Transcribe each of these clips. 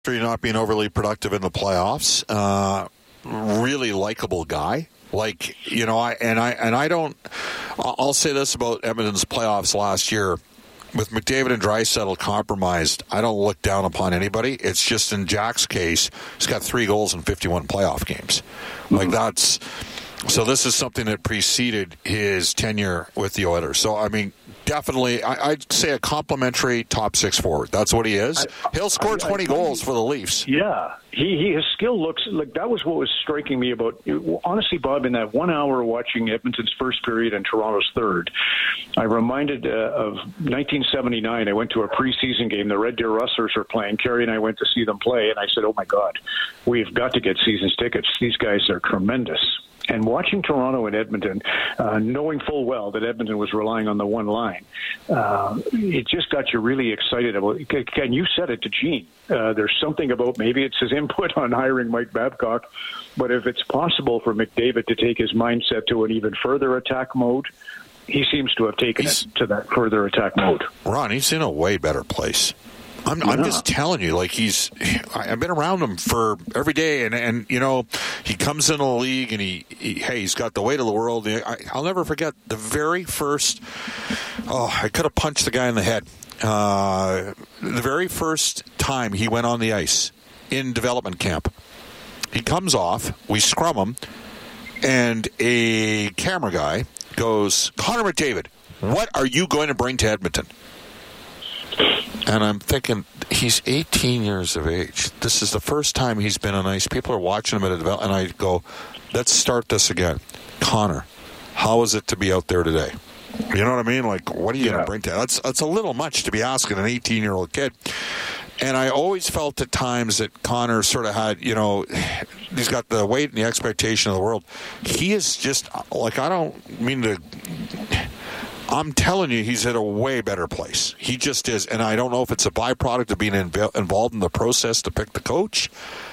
not being overly productive in the playoffs. Really likable guy. Like, you know, I'll say this about Edmonton's playoffs last year. With McDavid and Draisaitl compromised, I don't look down upon anybody. It's just in Jack's case, he's got 3 goals in 51 playoff games. Like, so this is something that preceded his tenure with the Oilers. So, I mean, definitely, I'd say a complimentary top 6 forward. That's what he is. He'll score 20 goals for the Leafs. Yeah. His skill looks like that was what was striking me about, honestly, Bob, in that 1 hour watching Edmonton's first period and Toronto's third. I reminded of 1979. I went to a preseason game. The Red Deer Rustlers were playing. Kerry and I went to see them play, and I said, oh, my God, we've got to get season's tickets. These guys are tremendous. And watching Toronto and Edmonton, knowing full well that Edmonton was relying on the one line, it just got you really excited about it. And you said it to Gene. There's something about, maybe it's his input on hiring Mike Babcock, but if it's possible for McDavid to take his mindset to an even further attack mode, he seems to have taken it to that further attack mode. Ron, he's in a way better place. I'm just telling you, like, I've been around him for every day, and you know, he comes into the league and he's got the weight of the world. I'll never forget the very first, I could have punched the guy in the head. The very first time he went on the ice in development camp, he comes off, we scrum him, and a camera guy goes, Connor McDavid, what are you going to bring to Edmonton? And I'm thinking, he's 18 years of age. This is the first time he's been on ice. People are watching him at a development, and I go, let's start this again. Connor, how is it to be out there today? You know what I mean? Like, what are you going to bring to that? That's a little much to be asking an 18-year-old kid. And I always felt at times that Connor sort of had, you know, he's got the weight and the expectation of the world. He is just, like, I don't mean to... I'm telling you, he's at a way better place. He just is, and I don't know if it's a byproduct of being involved in the process to pick the coach.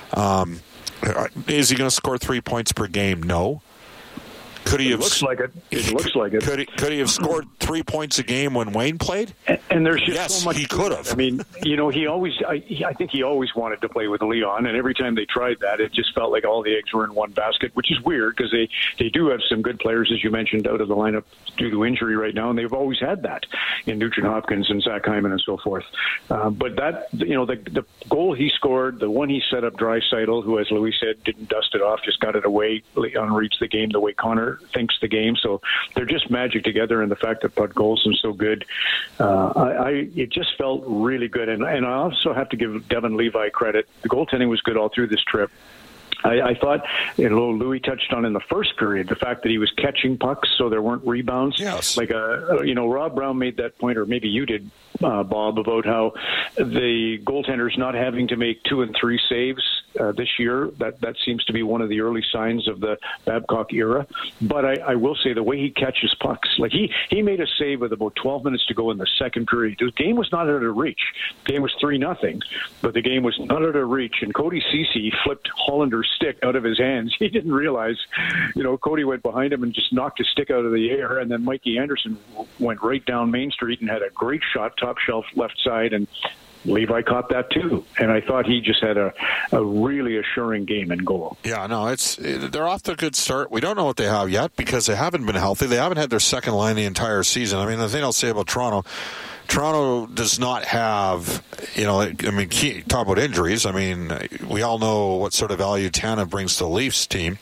Is he going to score 3 points per game? No. Could he have? Looks like it. It looks like it. Could he have scored 3 points a game when Wayne played? And there's just so much. He could have. I mean, you know, I think he always wanted to play with Leon, and every time they tried that, it just felt like all the eggs were in one basket, which is weird because they do have some good players, as you mentioned, out of the lineup due to injury right now, and they've always had that in Nugent Hopkins and Zach Hyman and so forth. But that, you know, the goal he scored, the one he set up Draisaitl, who, as Louis said, didn't dust it off, just got it away. Leon reached the game the way Connor thinks the game, so they're just magic together. And the fact that Bud Golson's so good, it just felt really good. And I also have to give Devin Levi credit. The goaltending was good all through this trip. I thought, you know, Louis touched on in the first period, the fact that he was catching pucks so there weren't rebounds. Yes. Like, you know, Rob Brown made that point, or maybe you did, Bob, about how the goaltenders not having to make 2 and 3 saves this year. That seems to be one of the early signs of the Babcock era. But I will say the way he catches pucks, like he made a save with about 12 minutes to go in the second period. The game was not out of reach. The game was 3-0, but the game was not out of reach. And Cody Ceci flipped Hollander's stick out of his hands. He didn't realize, you know, Cody went behind him and just knocked his stick out of the air. And then Mikey Anderson went right down Main Street and had a great shot, top shelf left side, and Levi caught that too. And I thought he just had a really assuring game in goal. Yeah, no, they're off to a good start. We don't know what they have yet because they haven't been healthy. They haven't had their second line the entire season. I mean, the thing I'll say about Toronto does not have, you know, I mean, talk about injuries. I mean, we all know what sort of value Tanev brings to the Leafs team.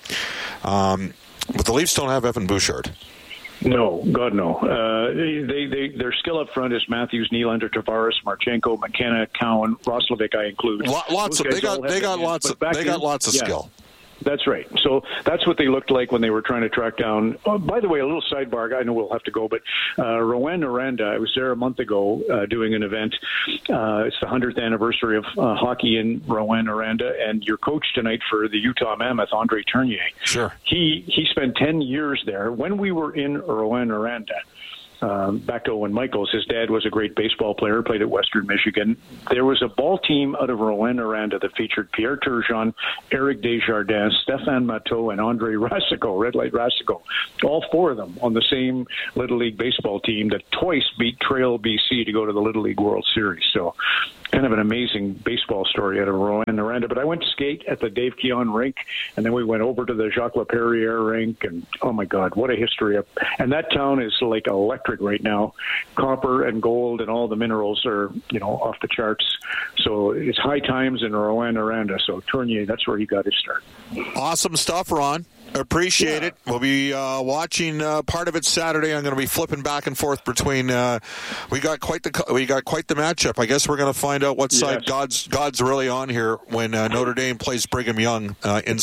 But the Leafs don't have Evan Bouchard. No, God, no. Their skill up front is Matthews, Nylander, Tavares, Marchenko, McKenna, Cowan, Roslovic. I include They got lots of skill. That's right. So that's what they looked like when they were trying to track down. Oh, by the way, a little sidebar. I know we'll have to go, but Rowan Aranda, I was there a month ago doing an event. It's the 100th anniversary of hockey in Rowan Aranda, and your coach tonight for the Utah Mammoth, Andre Tournier. Sure. He spent 10 years there. When we were in Rowan Aranda, back to Owen Michaels, his dad was a great baseball player, played at Western Michigan. There was a ball team out of Rowan Aranda that featured Pierre Turgeon, Eric Desjardins, Stéphane Matteau, and Andre Racicot, Red Light Racicot. All 4 of them on the same Little League baseball team that twice beat Trail BC to go to the Little League World Series. So kind of an amazing baseball story out of Rouyn-Noranda. But I went to skate at the Dave Keon rink, and then we went over to the Jacques Laperriere rink, and oh my God, what a history! And that town is like electric right now. Copper and gold and all the minerals are, off the charts. So it's high times in Rouyn-Noranda. So Tournier, that's where he got his start. Awesome stuff, Ron. Appreciate it. We'll be watching part of it Saturday. I'm going to be flipping back and forth between. We got quite the matchup. I guess we're going to find out what side God's really on here when Notre Dame plays Brigham Young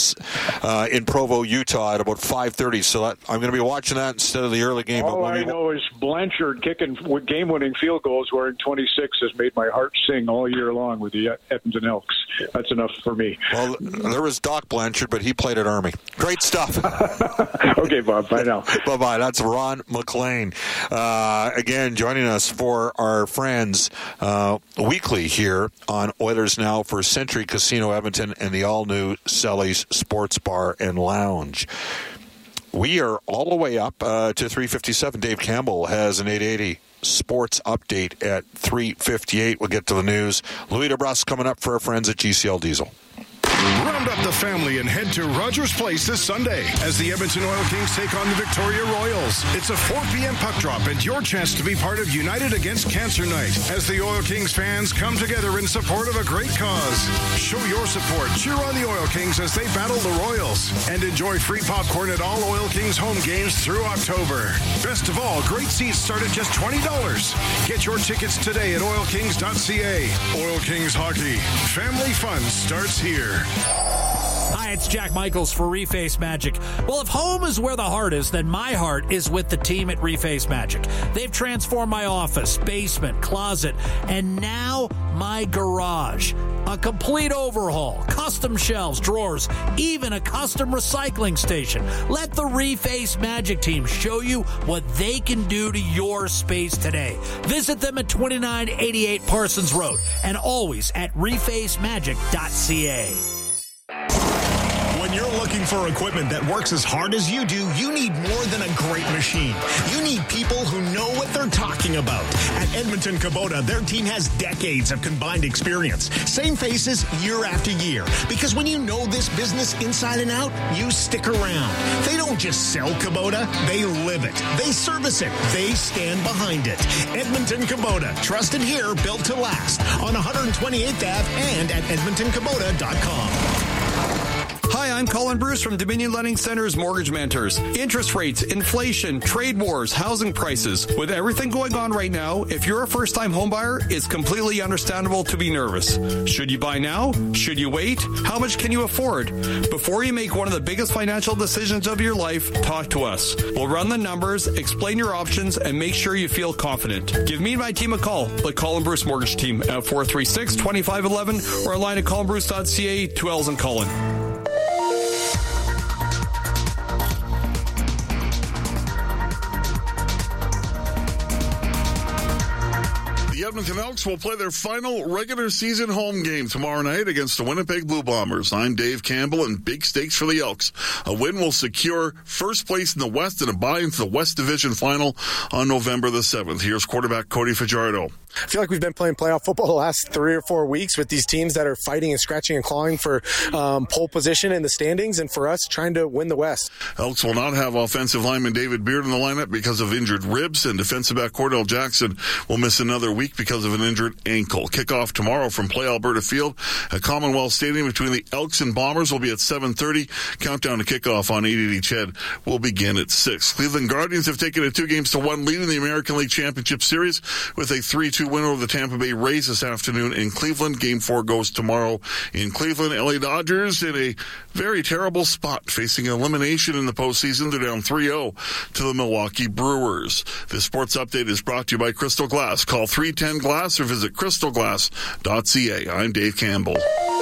in Provo, Utah at about 5:30. So I'm going to be watching that instead of the early game. All I know is Blanchard kicking game-winning field goals wearing 26 has made my heart sing all year long with the Edmonton Elks. That's enough for me. Well, there was Doc Blanchard, but he played at Army. Great stuff. Okay, Bob. Bye now. Bye-bye. That's Ron MacLean. Again, joining us for our friends weekly here on Oilers Now for Century Casino Edmonton and the all-new Selly's Sports Bar and Lounge. We are all the way up to 3:57. Dave Campbell has an 880 sports update at 3:58. We'll get to the news. Louis DeBrusk coming up for our friends at GCL Diesel. Round up the family and head to Rogers Place this Sunday as the Edmonton Oil Kings take on the Victoria Royals. It's a 4 p.m. puck drop and your chance to be part of United Against Cancer Night as the Oil Kings fans come together in support of a great cause. Show your support, cheer on the Oil Kings as they battle the Royals, and enjoy free popcorn at all Oil Kings home games through October. Best of all, great seats start at just $20. Get your tickets today at oilkings.ca. Oil Kings Hockey. Family fun starts here. Hi, it's Jack Michaels for Reface Magic. Well, if home is where the heart is, then my heart is with the team at Reface Magic. They've transformed my office, basement, closet, and now my garage. A complete overhaul, custom shelves, drawers, even a custom recycling station. Let the Reface Magic team show you what they can do to your space today. Visit them at 2988 Parsons Road and always at refacemagic.ca. When you're looking for equipment that works as hard as you do, you need more than a great machine. You need people who know what they're talking about. At Edmonton Kubota, their team has decades of combined experience. Same faces year after year. Because when you know this business inside and out, you stick around. They don't just sell Kubota, they live it. They service it. They stand behind it. Edmonton Kubota. Trusted here, built to last. On 128th Ave and at edmontonkubota.com. Hi, I'm Colin Bruce from Dominion Lending Center's Mortgage Mentors. Interest rates, inflation, trade wars, housing prices. With everything going on right now, if you're a first-time homebuyer, it's completely understandable to be nervous. Should you buy now? Should you wait? How much can you afford? Before you make one of the biggest financial decisions of your life, talk to us. We'll run the numbers, explain your options, and make sure you feel confident. Give me and my team a call, the Colin Bruce Mortgage Team at 436-2511 or online at colinbruce.ca, 2 L's in Colin. The Edmonton Elks will play their final regular season home game tomorrow night against the Winnipeg Blue Bombers. I'm Dave Campbell, and big stakes for the Elks. A win will secure first place in the West and a bye into the West Division Final on November the 7th. Here's quarterback Cody Fajardo. I feel like we've been playing playoff football the last 3 or 4 weeks with these teams that are fighting and scratching and clawing for pole position in the standings, and for us trying to win the West. Elks will not have offensive lineman David Beard in the lineup because of injured ribs, and defensive back Cordell Jackson will miss another week because of an injured ankle. Kickoff tomorrow from Play Alberta Field at Commonwealth Stadium between the Elks and Bombers will be at 7:30. Countdown to kickoff on 880 CHED will begin at 6. Cleveland Guardians have taken a 2-1 lead in the American League Championship Series with a 3-2 win over the Tampa Bay Rays this afternoon in Cleveland. Game 4 goes tomorrow in Cleveland. LA Dodgers in a very terrible spot, facing elimination in the postseason. They're down 3-0 to the Milwaukee Brewers. This sports update is brought to you by Crystal Glass. Call 310-GLASS or visit crystalglass.ca. I'm Dave Campbell.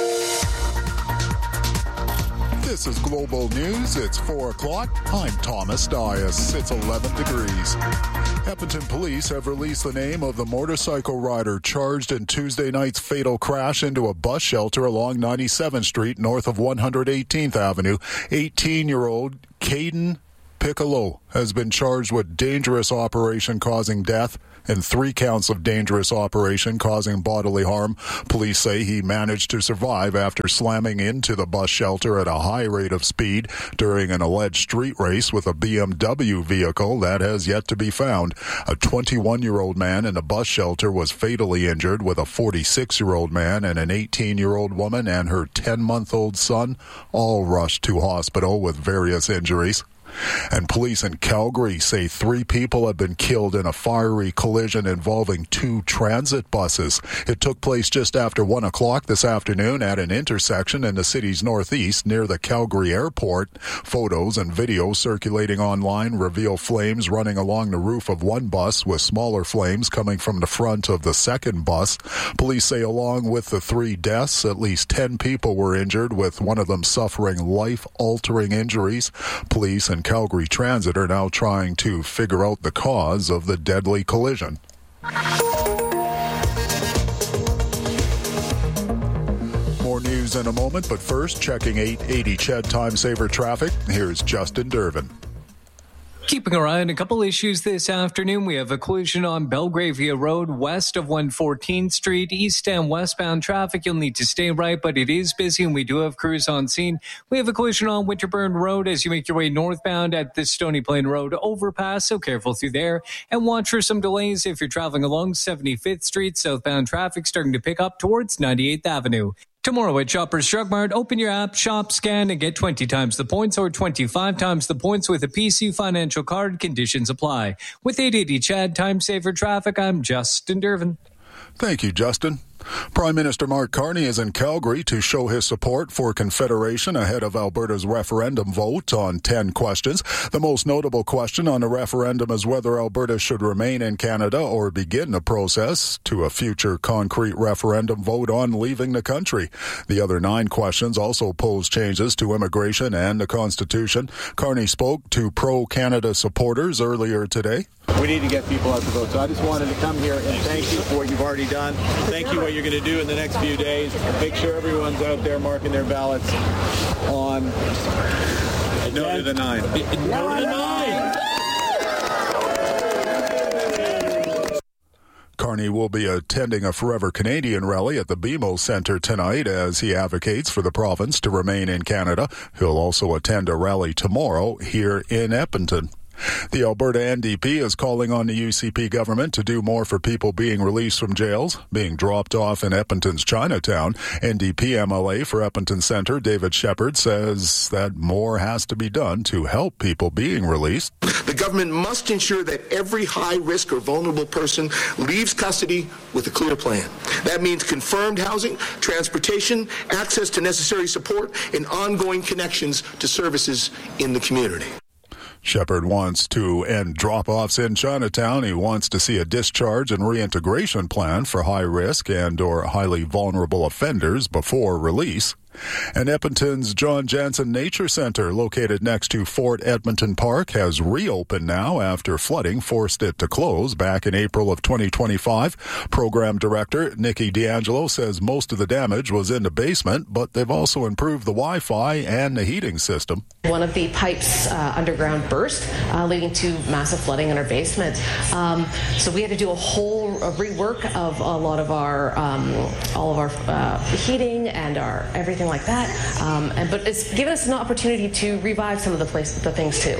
This is Global News. It's 4 o'clock. I'm Thomas Dias. It's 11 degrees. Edmonton police have released the name of the motorcycle rider charged in Tuesday night's fatal crash into a bus shelter along 97th Street north of 118th Avenue. 18-year-old Caden Piccolo has been charged with dangerous operation causing death and 3 counts of dangerous operation causing bodily harm. Police say he managed to survive after slamming into the bus shelter at a high rate of speed during an alleged street race with a BMW vehicle that has yet to be found. A 21-year-old man in the bus shelter was fatally injured, with a 46-year-old man and an 18-year-old woman and her 10-month-old son all rushed to hospital with various injuries. And police in Calgary say 3 people have been killed in a fiery collision involving 2 transit buses. It took place just after 1 o'clock this afternoon at an intersection in the city's northeast near the Calgary airport. Photos and videos circulating online reveal flames running along the roof of one bus, with smaller flames coming from the front of the second bus. Police say along with the 3 deaths, at least 10 people were injured, with one of them suffering life-altering injuries. Police and Calgary Transit are now trying to figure out the cause of the deadly collision. More news in a moment, but first, checking 880 CHED Time Saver traffic. Here's Justin Dervin. Keeping our eye on a couple issues this afternoon, we have a collision on Belgravia Road west of 114th Street. East and westbound traffic, you'll need to stay right, but it is busy and we do have crews on scene. We have a collision on Winterburn Road as you make your way northbound at the Stony Plain Road overpass, so careful through there. And watch for some delays if you're traveling along 75th Street. Southbound traffic starting to pick up towards 98th Avenue. Tomorrow at Shoppers Drug Mart, open your app, shop, scan, and get 20 times the points or 25 times the points with a PC financial card. Conditions apply. With 880 CHED Time Saver Traffic, I'm Justin Dervin. Thank you, Justin. Prime Minister Mark Carney is in Calgary to show his support for Confederation ahead of Alberta's referendum vote on 10 questions. The most notable question on the referendum is whether Alberta should remain in Canada or begin the process to a future concrete referendum vote on leaving the country. The other 9 questions also pose changes to immigration and the Constitution. Carney spoke to pro-Canada supporters earlier today. We need to get people out to vote. So I just wanted to come here and thank you for what you've already done. Thank you what you're going to do in the next few days. Make sure everyone's out there marking their ballots on No to the 9. No to the 9! Carney will be attending a Forever Canadian rally at the BMO Centre tonight as he advocates for the province to remain in Canada. He'll also attend a rally tomorrow here in Edmonton. The Alberta NDP is calling on the UCP government to do more for people being released from jails, being dropped off in Edmonton's Chinatown. NDP MLA for Edmonton Centre, David Shepherd, says that more has to be done to help people being released. The government must ensure that every high-risk or vulnerable person leaves custody with a clear plan. That means confirmed housing, transportation, access to necessary support, and ongoing connections to services in the community. Shepherd wants to end drop-offs in Chinatown. He wants to see a discharge and reintegration plan for high-risk and or highly vulnerable offenders before release. And Edmonton's John Jansen Nature Centre, located next to Fort Edmonton Park, has reopened now after flooding forced it to close back in April of 2025. Program Director Nikki D'Angelo says most of the damage was in the basement, but they've also improved the Wi-Fi and the heating system. One of the pipes underground burst, leading to massive flooding in our basement. So we had to do a whole rework of a lot of our, all of our heating and our everything like that, but it's given us an opportunity to revive some of the things too.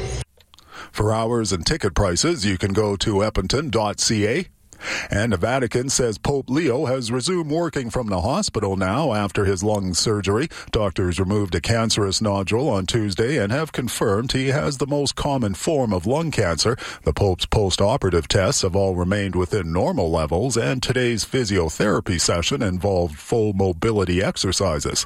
For hours and ticket prices, you can go to edmonton.ca. And the Vatican says Pope Leo has resumed working from the hospital now after his lung surgery. Doctors removed a cancerous nodule on Tuesday and have confirmed he has the most common form of lung cancer. The Pope's post-operative tests have all remained within normal levels, and today's physiotherapy session involved full mobility exercises.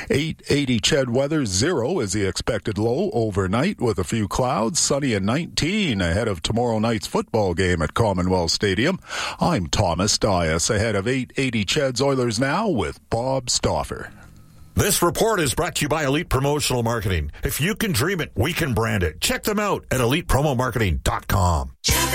880 CHED weather, 0 is the expected low overnight with a few clouds, sunny and 19 ahead of tomorrow night's football game at Commonwealth Stadium. I'm Thomas Dias, ahead of 880 CHED's Oilers Now with Bob Stauffer. This report is brought to you by Elite Promotional Marketing. If you can dream it, we can brand it. Check them out at elitepromomarketing.com.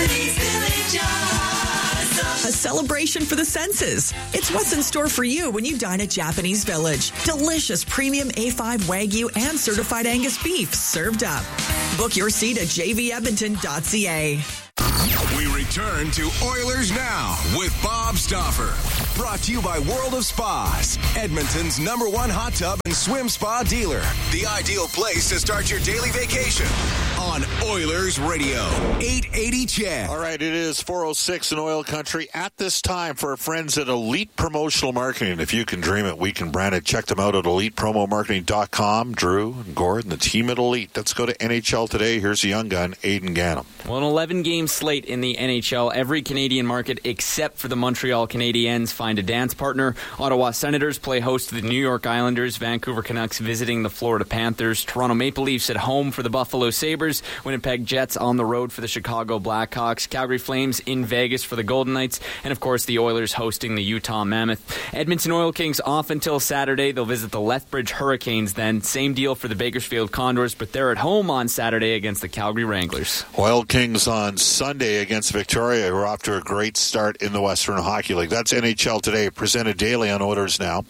A celebration for the senses. It's what's in store for you when you dine at Japanese Village. Delicious premium A5 Wagyu and certified Angus beef served up. Book your seat at jvedmonton.ca. We return to Oilers Now with Bob Stauffer. Brought to you by World of Spas, Edmonton's #1 hot tub and swim spa dealer. The ideal place to start your daily vacation on Oilers Radio, 880 CHED. All right, it is 4:06 in oil country at this time for our friends at Elite Promotional Marketing. If you can dream it, we can brand it. Check them out at ElitePromoMarketing.com. Drew and Gord and the team at Elite. Let's go to NHL today. Here's a young gun, Aidan Gannam. Well, an 11-game slate in the NHL. Every Canadian market except for the Montreal Canadiens find a dance partner. Ottawa Senators play host to the New York Islanders. Vancouver Canucks visiting the Florida Panthers. Toronto Maple Leafs at home for the Buffalo Sabres. Winnipeg Jets on the road for the Chicago Blackhawks. Calgary Flames in Vegas for the Golden Knights. And, of course, the Oilers hosting the Utah Mammoth. Edmonton Oil Kings off until Saturday. They'll visit the Lethbridge Hurricanes then. Same deal for the Bakersfield Condors, but they're at home on Saturday against the Calgary Wranglers. Oil Kings on Sunday against Victoria, who are off to a great start in the Western Hockey League. That's NHL Today, presented daily on Oilers Now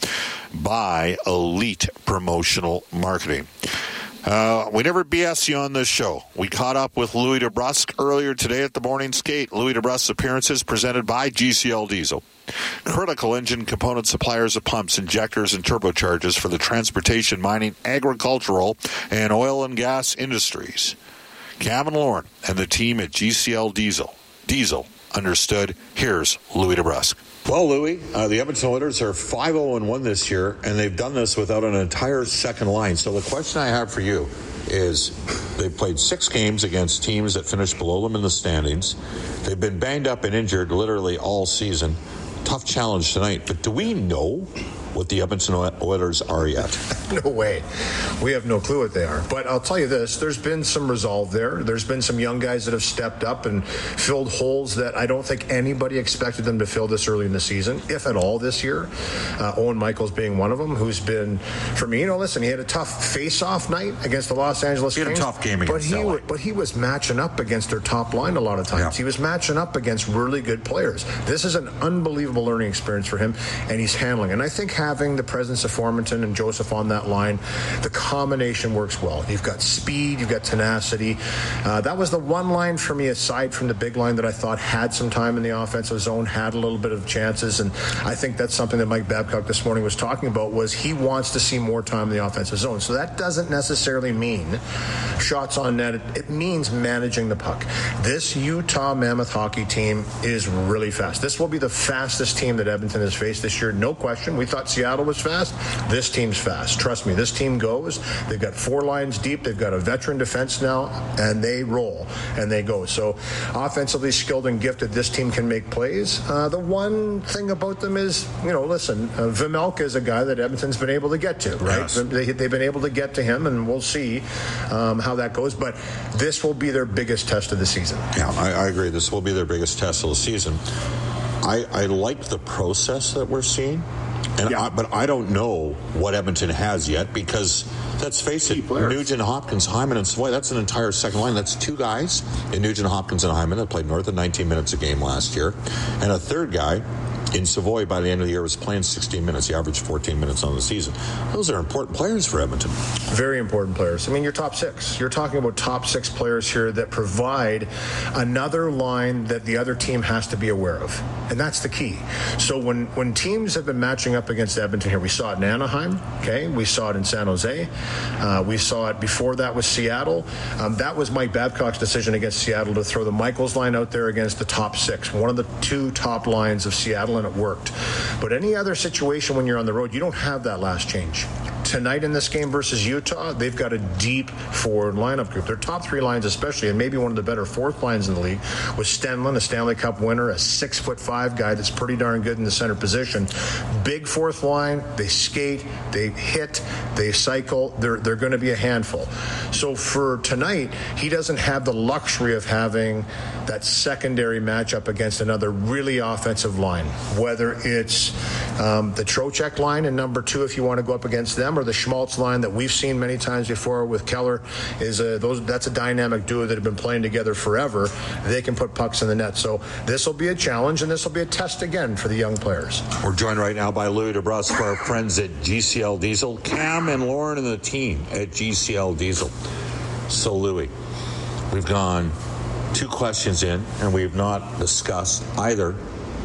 by Elite Promotional Marketing. We never BS you on this show. We caught up with Louis DeBrusk earlier today at the morning skate. Louis DeBrusk's appearances presented by GCL Diesel. Critical engine component suppliers of pumps, injectors, and turbochargers for the transportation, mining, agricultural, and oil and gas industries. Gavin Lauren and the team at GCL Diesel. Diesel, understood. Here's Louis DeBrusk. Well, Louis, the Edmonton Oilers are 5-0-1 this year, and they've done this without an entire second line. So the question I have for you is, they've played 6 games against teams that finished below them in the standings. They've been banged up and injured literally all season. Tough challenge tonight, but do we know what the Edmonton Oilers are yet? No way. We have no clue what they are. But I'll tell you this, there's been some resolve there. There's been some young guys that have stepped up and filled holes that I don't think anybody expected them to fill this early in the season, if at all this year. Owen Michaels being one of them, who's been, for me, listen, he had a tough face-off night against the Los Angeles Kings. He had a tough game against LA. But he was matching up against their top line a lot of times. Yeah. He was matching up against really good players. This is an unbelievable learning experience for him, and he's handling. And I think having the presence of Formanton and Joseph on that line, the combination works well. You've got speed, you've got tenacity. That was the one line for me, aside from the big line, that I thought had some time in the offensive zone, had a little bit of chances, and I think that's something that Mike Babcock this morning was talking about, was he wants to see more time in the offensive zone. So that doesn't necessarily mean shots on net. It means managing the puck. This Utah Mammoth hockey team is really fast. This will be the fastest team that Edmonton has faced this year, no question. We thought Seattle was fast. This team's fast. Trust me, this team goes. They've got 4 lines deep. They've got a veteran defense now, and they roll, and they go. So offensively skilled and gifted, this team can make plays. The one thing about them is, listen, Vejmelka is a guy that Edmonton's been able to get to, right? Yes. They've been able to get to him, and we'll see how that goes. But this will be their biggest test of the season. Yeah, I agree. This will be their biggest test of the season. I like the process that we're seeing. But I don't know what Edmonton has yet, because let's face it, Nugent Hopkins, Hyman, and Savoy, that's an entire second line. That's 2 guys in Nugent Hopkins and Hyman that played north of 19 minutes a game last year, and a third guy in Savoy by the end of the year was playing 16 minutes. He averaged 14 minutes on the season. Those are important players for Edmonton. Very important players. I mean, you're top 6. You're talking about top 6 players here that provide another line that the other team has to be aware of. And that's the key. So when teams have been matching up against Edmonton here, we saw it in Anaheim, okay? We saw it in San Jose. We saw it before that with Seattle. That was Mike Babcock's decision against Seattle to throw the Michaels line out there against the top 6, one of the 2 top lines of Seattle, and it worked. But any other situation when you're on the road, you don't have that last change. Tonight in this game versus Utah, they've got a deep forward lineup group. Their top 3 lines especially, and maybe one of the better 4th lines in the league, was Stenlund, a Stanley Cup winner, a 6'5" guy that's pretty darn good in the center position. Big 4th line, they skate, they hit, they cycle, they're going to be a handful. So for tonight, he doesn't have the luxury of having that secondary matchup against another really offensive line, whether it's the Trocheck line in number 2 if you want to go up against them, or the Schmaltz line that we've seen many times before with Keller. That's a dynamic duo that have been playing together forever. They can put pucks in the net. So this will be a challenge, and this will be a test again for the young players. We're joined right now by Louis DeBrusk, for our friends at GCL Diesel, Cam and Lauren and the team at GCL Diesel. So Louis, we've gone 2 questions in, and we have not discussed either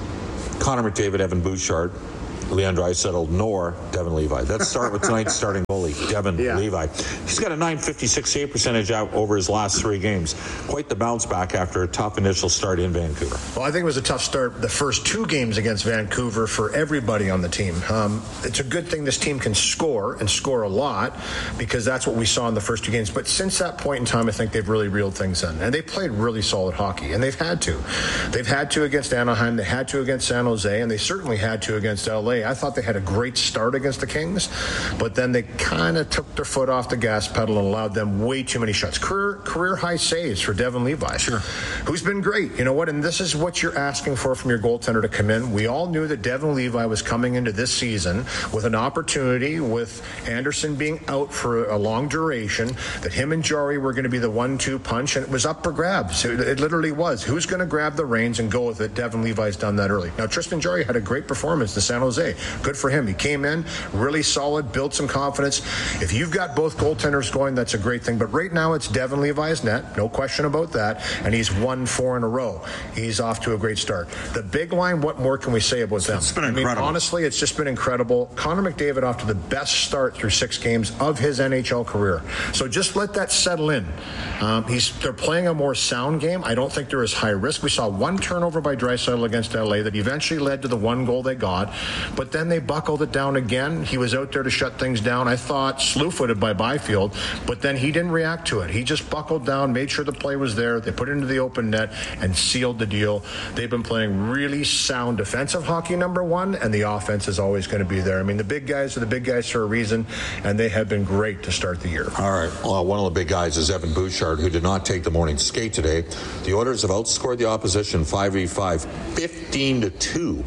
Connor McDavid, Evan Bouchard, Leon Draisaitl, nor Devon Levi. Let's start with tonight's starting goalie, Devon Levi. He's got a .956 save percentage out over his last 3 games. Quite the bounce back after a tough initial start in Vancouver. Well, I think it was a tough start the first 2 games against Vancouver for everybody on the team. It's a good thing this team can score and score a lot, because that's what we saw in the first 2 games. But since that point in time, I think they've really reeled things in. And they played really solid hockey, and they've had to. They've had to against Anaheim, they had to against San Jose, and they certainly had to against LA. I thought they had a great start against the Kings, but then they kind of took their foot off the gas pedal and allowed them way too many shots. Career high saves for Devon Levi, who's been great. You know what? And this is what you're asking for from your goaltender to come in. We all knew that Devon Levi was coming into this season with an opportunity, with Anderson being out for a long duration, that him and Jarry were going to be the 1-2 punch, and it was up for grabs. It literally was. Who's going to grab the reins and go with it? Devon Levi's done that early. Now, Tristan Jarry had a great performance in San Jose. Good for him. He came in really solid, built some confidence. If you've got both goaltenders going, that's a great thing. But right now it's Devon Levi's net, no question about that, and he's won 4 in a row. He's off to a great start. The big line, what more can we say about them? It's been incredible. Honestly, it's just been incredible. Connor McDavid off to the best start through 6 games of his NHL career. So just let that settle in. They're playing a more sound game. I don't think they're as high risk. We saw 1 turnover by Draisaitl against LA that eventually led to the 1 goal they got, but then they buckled it down again. He was out there to shut things down. I thought slew-footed by Byfield, but then he didn't react to it. He just buckled down, made sure the play was there. They put it into the open net and sealed the deal. They've been playing really sound defensive hockey, number 1, and the offense is always going to be there. I mean, the big guys are the big guys for a reason, and they have been great to start the year. All right. Well, one of the big guys is Evan Bouchard, who did not take the morning skate today. The Oilers have outscored the opposition 5v5, 15-2.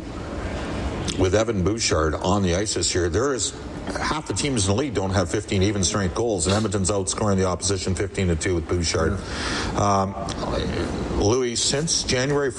With Evan Bouchard on the ice this year. There is half the teams in the league don't have 15 even strength goals, and Edmonton's outscoring the opposition 15-2 with Bouchard. Louis, since January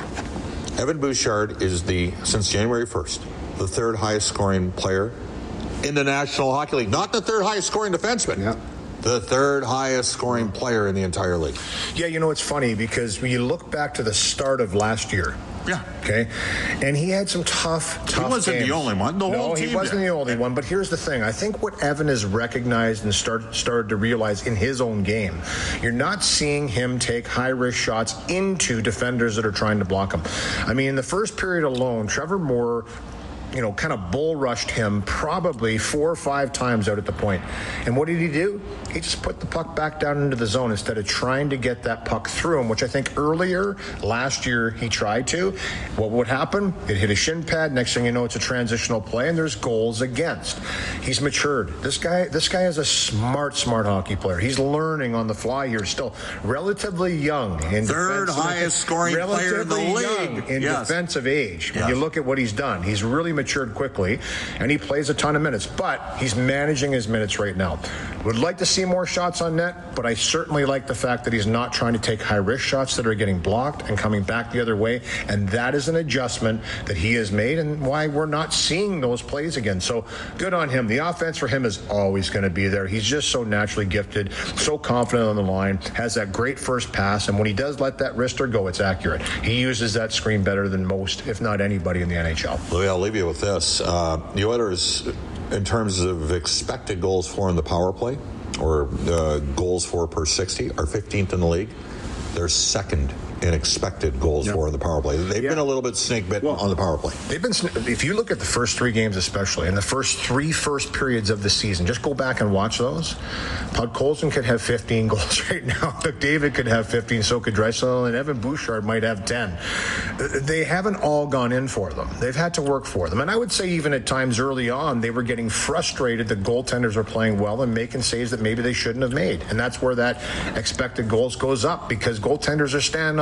1st, Evan Bouchard is since January 1st, the 3rd highest scoring player in the National Hockey League. Not the 3rd highest scoring defenseman. Yeah. The 3rd highest scoring player in the entire league. Yeah, you know, it's funny because when you look back to the start of last year, okay, and he had some tough games. He wasn't the only one. No, he wasn't the only one. But here's the thing. I think what Evan has recognized and started to realize in his own game, you're not seeing him take high-risk shots into defenders that are trying to block him. I mean, in the first period alone, Trevor Moore, kind of bull rushed him probably 4 or 5 times out at the point. And what did he do? He just put the puck back down into the zone instead of trying to get that puck through him, which I think earlier last year he tried to. What would happen? It hit a shin pad. Next thing you know, it's a transitional play, and there's goals against. He's matured. This guy is a smart hockey player. He's learning on the fly here, still relatively young. In 3rd highest scoring player in the league. In defensive age. When you look at what he's done, he's really matured quickly, and he plays a ton of minutes, but he's managing his minutes right now. Would like to see more shots on net, but I certainly like the fact that he's not trying to take high-risk shots that are getting blocked and coming back the other way, and that is an adjustment that he has made and why we're not seeing those plays again. So good on him. The offense for him is always going to be there. He's just so naturally gifted, so confident on the line, has that great first pass, and when he does let that wrister go, it's accurate. He uses that screen better than most, if not anybody in the NHL. Louis, I'll leave you with this. The Oilers, in terms of expected goals for in the power play, or goals for per 60, are 15th in the league. They're 2nd in expected goals for in the power play. They've been a little bit snake bitten on the power play. They've been. If you look at the first 3 games, especially in the first 3 periods of the season, just go back and watch those. Podkolzin could have 15 goals right now. McDavid could have 15. So could Draisaitl, and Evan Bouchard might have 10. They haven't all gone in for them. They've had to work for them. And I would say even at times early on, they were getting frustrated that goaltenders are playing well and making saves that maybe they shouldn't have made. And that's where that expected goals goes up, because goaltenders are standing on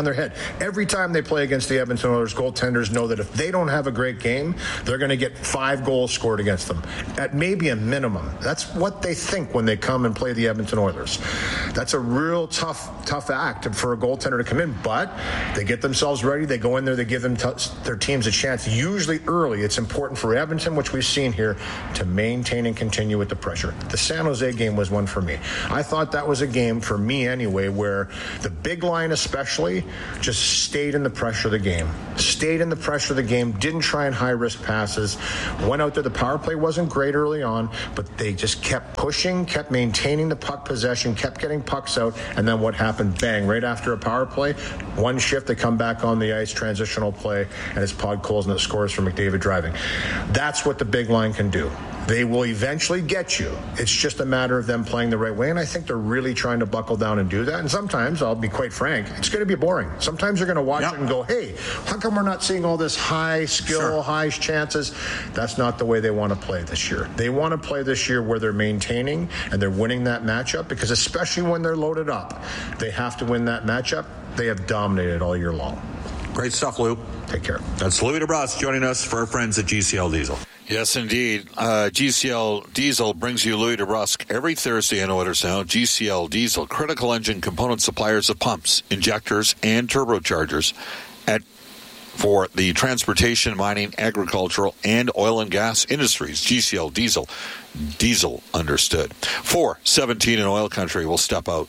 their head. Every time they play against the Edmonton Oilers, goaltenders know that if they don't have a great game, they're going to get 5 goals scored against them at maybe a minimum. That's what they think when they come and play the Edmonton Oilers. That's a real tough act for a goaltender to come in, but they get themselves ready. They go in there. They give their teams a chance. Usually early, it's important for Edmonton, which we've seen here, to maintain and continue with the pressure. The San Jose game was one for me. I thought that was a game, for me anyway, where the big line especially just stayed in the pressure of the game. Stayed in the pressure of the game, didn't try and high-risk passes, went out there. The power play wasn't great early on, but they just kept pushing, kept maintaining the puck possession, kept getting pucks out, and then what happened? Bang, right after a power play, one shift, they come back on the ice, transitional play, and it's Podkolzin that scores for McDavid driving. That's what the big line can do. They will eventually get you. It's just a matter of them playing the right way, and I think they're really trying to buckle down and do that. And sometimes, I'll be quite frank, it's going to be boring. Sometimes you're going to watch it and go, hey, how come we're not seeing all this high skill, high chances? That's not the way they want to play this year. They want to play this year where they're maintaining and they're winning that matchup, because especially when they're loaded up, they have to win that matchup. They have dominated all year long. Great stuff, Lou. Take care. That's Louis DeBrusk joining us for our friends at GCL Diesel. Yes, indeed. GCL Diesel brings you Louis DeBrusk every Thursday in Oilers Now. GCL Diesel, critical engine component suppliers of pumps, injectors, and turbochargers for the transportation, mining, agricultural, and oil and gas industries. GCL Diesel. Diesel understood. 4:17 in oil country. We'll step out.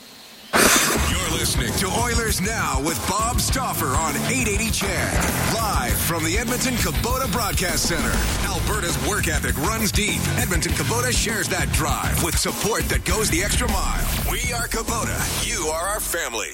You're listening to Oilers Now with Bob Stauffer on 880 CHED. Live from the Edmonton Kubota Broadcast Center. Alberta's work ethic runs deep. Edmonton Kubota shares that drive with support that goes the extra mile. We are Kubota. You are our family.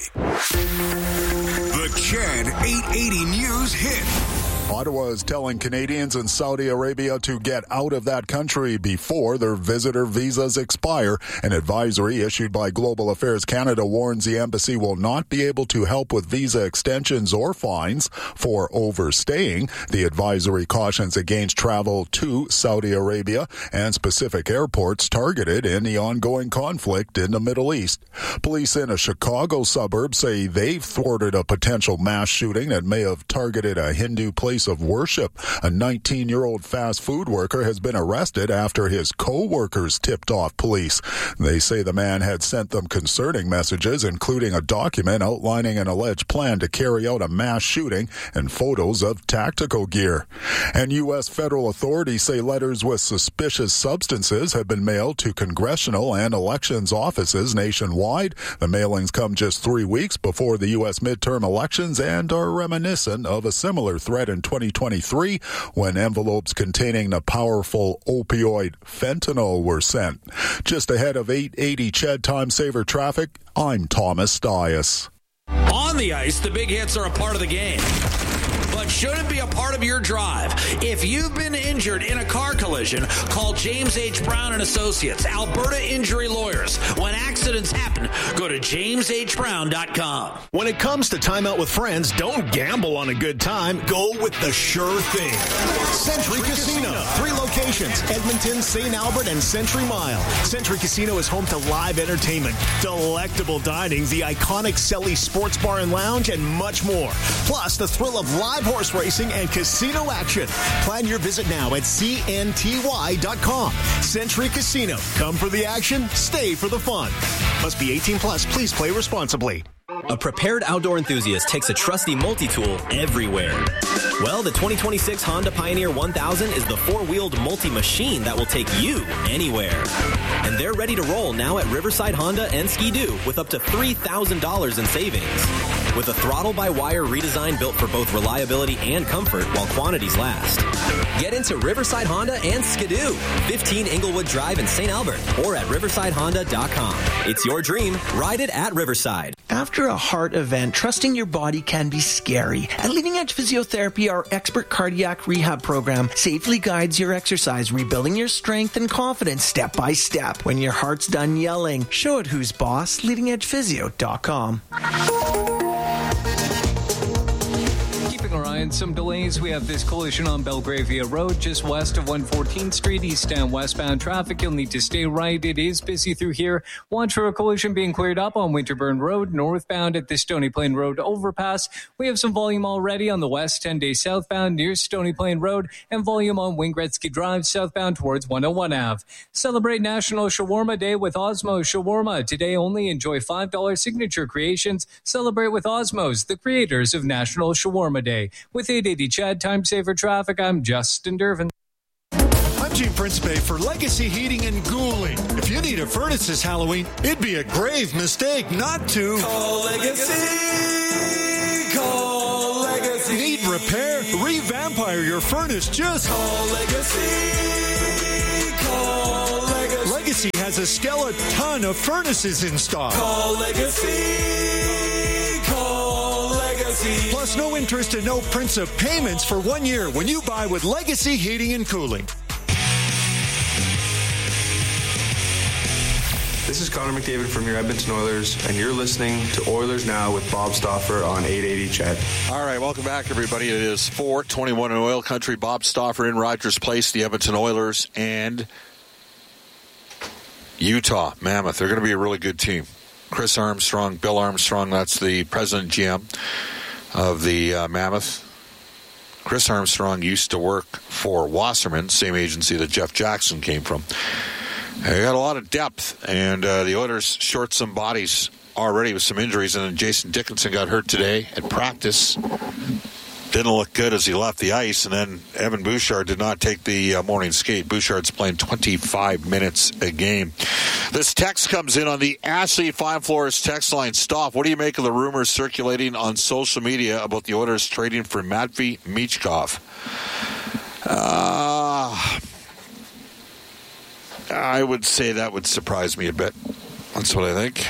The CHED 880 News hit. Ottawa is telling Canadians in Saudi Arabia to get out of that country before their visitor visas expire. An advisory issued by Global Affairs Canada warns the embassy will not be able to help with visa extensions or fines for overstaying. The advisory cautions against travel to Saudi Arabia and specific airports targeted in the ongoing conflict in the Middle East. Police in a Chicago suburb say they've thwarted a potential mass shooting that may have targeted a Hindu place of worship. A 19-year-old fast food worker has been arrested after his co-workers tipped off police. They say the man had sent them concerning messages, including a document outlining an alleged plan to carry out a mass shooting and photos of tactical gear. And U.S. federal authorities say letters with suspicious substances have been mailed to congressional and elections offices nationwide. The mailings come just 3 weeks before the U.S. midterm elections and are reminiscent of a similar threat in 2023 when envelopes containing the powerful opioid fentanyl were sent. Just ahead of 880 CHED Time Saver traffic, I'm Thomas Dias. On the ice, the big hits are a part of the game, but shouldn't be a part of your drive. If you've been injured in a car collision, call James H. Brown & Associates, Alberta Injury Lawyers. When accidents happen, go to jameshbrown.com. When it comes to time out with friends, don't gamble on a good time. Go with the sure thing. Century Casino. 3 locations, Edmonton, St. Albert, and Century Mile. Century Casino is home to live entertainment, delectable dining, the iconic Selly Sports Bar and Lounge, and much more. Plus, the thrill of live horse racing and casino action. Plan your visit now at CNTY.com. Century Casino. Come for the action, stay for the fun. Must be 18 plus. Please play responsibly. A prepared outdoor enthusiast takes a trusty multi-tool everywhere. Well, the 2026 Honda Pioneer 1000 is the 4-wheeled multi-machine that will take you anywhere. And they're ready to roll now at Riverside Honda and Ski-Doo with up to $3,000 in savings. With a throttle-by-wire redesign built for both reliability and comfort while quantities last. Get into Riverside Honda and Ski-Doo, 15 Inglewood Drive in St. Albert, or at riversidehonda.com. It's your dream. Ride it at Riverside. After a heart event, trusting your body can be scary. At Leading Edge Physiotherapy, our expert cardiac rehab program safely guides your exercise, rebuilding your strength and confidence step by step. When your heart's done yelling, show it who's boss. LeadingEdgePhysio.com. Keeping our eye and some delays. We have this collision on Belgravia Road, just west of 114th Street, east and westbound traffic. You'll need to stay right. It is busy through here. Watch for a collision being cleared up on Winterburn Road, northbound at the Stony Plain Road overpass. We have some volume already on the west 10-day southbound near Stony Plain Road, and volume on Wayne Gretzky Drive southbound towards 101 Ave. Celebrate National Shawarma Day with Osmo Shawarma. Today only enjoy $5 signature creations. Celebrate with Osmos, the creators of National Shawarma Day. With 880 Chad, time saver traffic, I'm Justin Dervin. I'm Gene Principe for Legacy Heating and Cooling. If you need a furnace this Halloween, it'd be a grave mistake not to call Legacy. Call Legacy. Need repair? Revampire your furnace. Just call Legacy. Call Legacy. Legacy has a skeleton of furnaces in stock. Call Legacy. Call Legacy. Plus no interest and no prints of payments for 1 year when you buy with Legacy Heating and Cooling. This is Connor McDavid from your Edmonton Oilers, and you're listening to Oilers Now with Bob Stauffer on 880 Ched. All right, welcome back, everybody. It is 4:21 in Oil Country. Bob Stauffer in Rogers Place, the Edmonton Oilers, and Utah, Mammoth. They're going to be a really good team. Chris Armstrong, Bill Armstrong, that's the president GM of the Mammoth. Chris Armstrong used to work for Wasserman, same agency that Jeff Jackson came from. They got a lot of depth, and the Oilers short some bodies already with some injuries, and then Jason Dickinson got hurt today at practice. Didn't look good as he left the ice, and then Evan Bouchard did not take the morning skate. Bouchard's playing 25 minutes a game. This text comes in on the Ashley Fine Floors text line. Stop. What do you make of the rumors circulating on social media about the Oilers trading for Matvei Michkov? I would say that would surprise me a bit. That's what I think.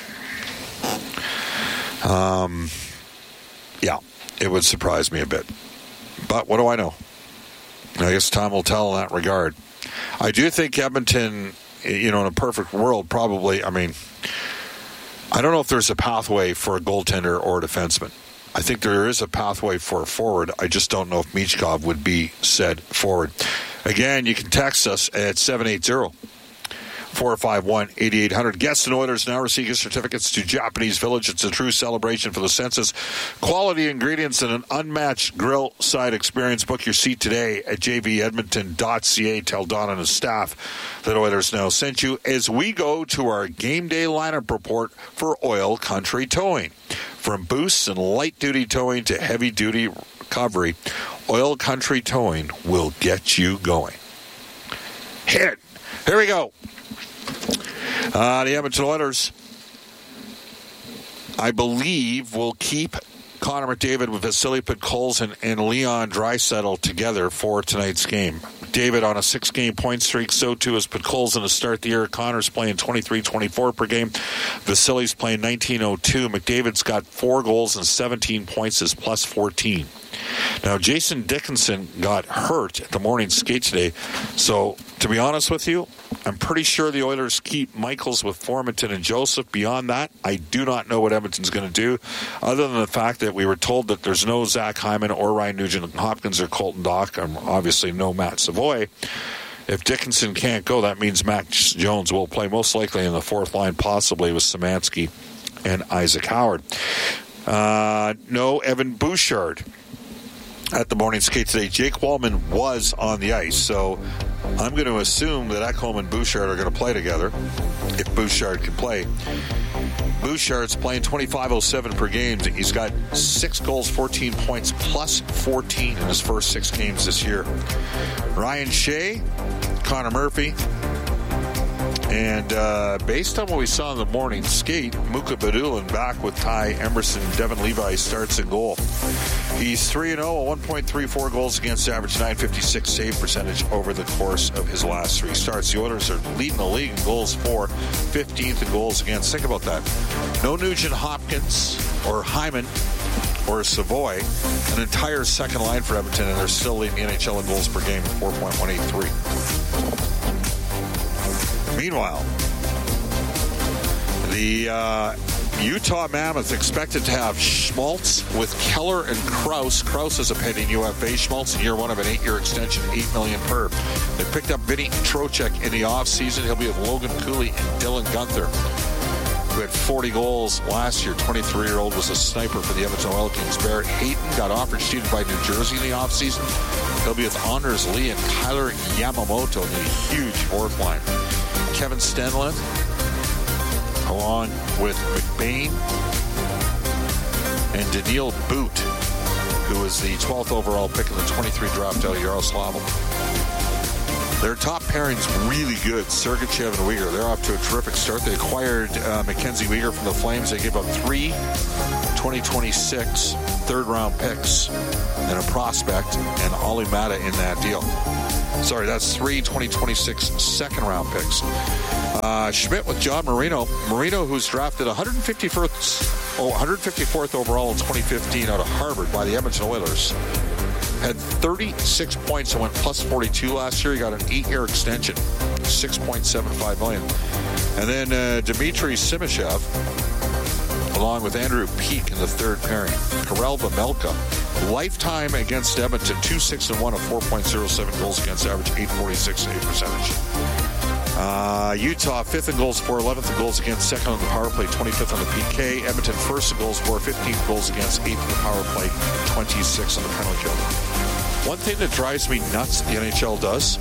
Yeah, it would surprise me a bit. But what do I know? I guess time will tell in that regard. I do think Edmonton, in a perfect world, probably, I don't know if there's a pathway for a goaltender or a defenseman. I think there is a pathway for a forward. I just don't know if Michkov would be said forward. Again, you can text us at 780-451-8800. Guests and Oilers now receive gift certificates to Japanese Village. It's a true celebration for the senses. Quality ingredients and an unmatched grill side experience. Book your seat today at jvedmonton.ca. Tell Don and his staff that Oilers Now sent you as we go to our game day lineup report for Oil Country Towing. From boosts and light-duty towing to heavy-duty recovery, Oil Country Towing will get you going. Hit. Here we go. The Edmonton Oilers, I believe, will keep Connor McDavid with Vasily Podkolzin and Leon Draisaitl together for tonight's game. McDavid on a 6-game point streak, so too is Podkolzin to start the year. Connor's playing 23-24 per game. Vasily's playing 19-02. McDavid's got 4 goals and 17 points, is plus 14. Now, Jason Dickinson got hurt at the morning skate today, so to be honest with you, I'm pretty sure the Oilers keep Michaels with Formanton and Joseph. Beyond that, I do not know what Edmonton's going to do, other than the fact that we were told that there's no Zach Hyman or Ryan Nugent-Hopkins or Colton Dach, and obviously no Matt Savoy. If Dickinson can't go, that means Max Jones will play most likely in the fourth line, possibly with Szymanski and Isaac Howard. No Evan Bouchard at the morning skate today. Jake Wallman was on the ice, so I'm going to assume that Ekholm and Bouchard are going to play together, if Bouchard can play. Bouchard's playing 25.07 per game. He's got 6 goals, 14 points, plus 14 in his first 6 games this year. Ryan Shea, Connor Murphy, and based on what we saw in the morning skate, Muka Badulin back with Ty Emerson. Devin Levi starts in goal. He's 3-0, a 1.34 goals against average, .956 save percentage over the course of his last 3 starts. The Oilers are leading the league in goals for, 15th in goals against. Think about that. No Nugent-Hopkins or Hyman or Savoy, an entire second line for Edmonton, and they're still leading the NHL in goals per game at 4.183. Meanwhile, the Utah Mammoth expected to have Schmaltz with Keller and Krause. Krause is a pending UFA. Schmaltz in year one of an 8-year extension, $8 million per. They picked up Vinny Trocheck in the offseason. He'll be with Logan Cooley and Dylan Gunther, who had 40 goals last year. 23-year-old was a sniper for the Edmonton Oil Kings. Barrett Hayton got offered shooting by New Jersey in the offseason. He'll be with Anders Lee and Kyler Yamamoto in a huge fourth line. Kevin Stenlund, along with McBain and Daniil Boot, who was the 12th overall pick in the 23 draft out of Yaroslavl. Their top pairing's really good. Sergachev and Uyghur. They're off to a terrific start. They acquired Mackenzie Uyghur from the Flames. They gave up 3 2026 third-round picks and a prospect and Olli Mata in that deal. Sorry, that's 3 2026 second-round picks. Schmidt with John Marino. Marino, who's drafted 154th overall in 2015 out of Harvard by the Edmonton Oilers, had 36 points and went plus 42 last year. He got an 8-year extension, $6.75 million. And then Dmitry Simashev, along with Andrew Peak in the third pairing. Karel Vejmelka, lifetime against Edmonton, 2-6-1 of 4.07 goals against, average .846 save percentage. Utah, 5th in goals for, 11th in goals against, 2nd on the power play, 25th on the PK. Edmonton, 1st in goals for, 15th goals against, 8th on the power play, 26th on the penalty kill. One thing that drives me nuts the NHL does,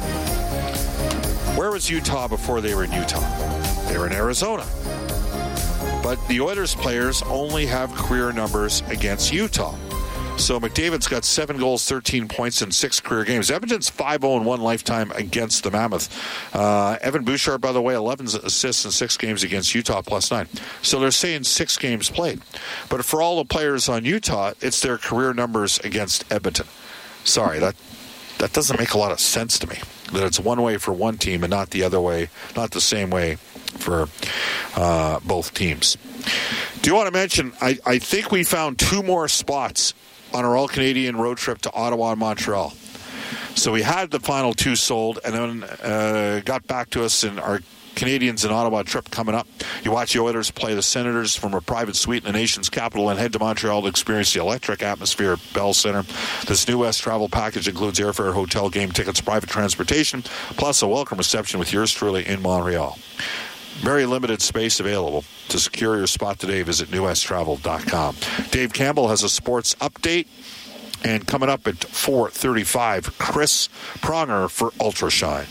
where was Utah before they were in Utah? They were in Arizona. But the Oilers players only have career numbers against Utah. So McDavid's got 7 goals, 13 points in 6 career games. Edmonton's 5-0-1 lifetime against the Mammoth. Evan Bouchard, by the way, 11 assists in 6 games against Utah, plus 9. So they're saying 6 games played. But for all the players on Utah, it's their career numbers against Edmonton. Sorry, that doesn't make a lot of sense to me. That it's one way for one team and not the other way, not the same way for both teams. Do you want to mention, I think we found 2 more spots on our All-Canadian road trip to Ottawa and Montreal. So we had the final 2 sold, and then got back to us in our Canadians in Ottawa trip coming up. You watch the Oilers play the Senators from a private suite in the nation's capital and head to Montreal to experience the electric atmosphere at Bell Center. This New West travel package includes airfare, hotel, game tickets, private transportation, plus a welcome reception with yours truly in Montreal. Very limited space available. To secure your spot today, visit newwesttravel.com. Dave Campbell has a sports update. And coming up at 4:35, Chris Pronger for Ultrashine.